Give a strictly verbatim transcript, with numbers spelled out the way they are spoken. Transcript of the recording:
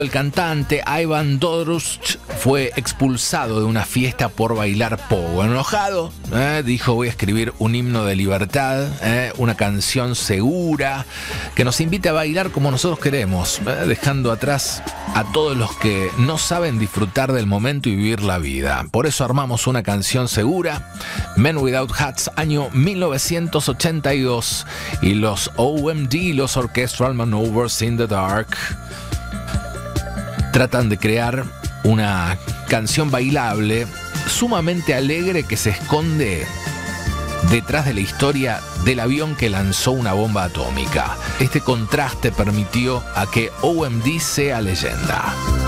El cantante Ivan Dorost fue expulsado de una fiesta por bailar pogo. Enojado, eh, dijo: voy a escribir un himno de libertad, eh, una canción segura que nos invite a bailar como nosotros queremos, eh, dejando atrás a todos los que no saben disfrutar del momento y vivir la vida. Por eso armamos una canción segura, Men Without Hats, año mil novecientos ochenta y dos, y los O M D, los Orchestral Maneuvers in the Dark, tratan de crear una canción bailable sumamente alegre que se esconde detrás de la historia del avión que lanzó una bomba atómica. Este contraste permitió a que O M D sea leyenda.